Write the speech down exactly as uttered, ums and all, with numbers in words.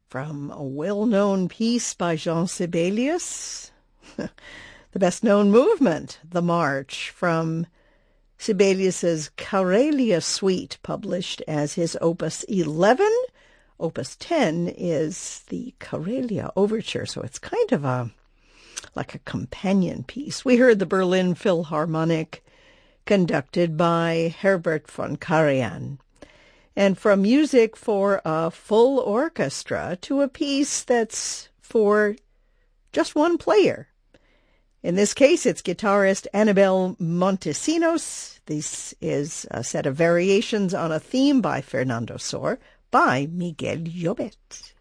from a well-known piece by Jean Sibelius, the best-known movement, the March, from Sibelius's Karelia Suite, published as his Opus eleven. Opus ten is the Karelia Overture, so it's kind of a like a companion piece. We heard the Berlin Philharmonic, conducted by Herbert von Karajan. And from music for a full orchestra to a piece that's for just one player. In this case, it's guitarist Anabel Montesinos. This is a set of variations on a theme by Fernando Sor by Miguel Llobet.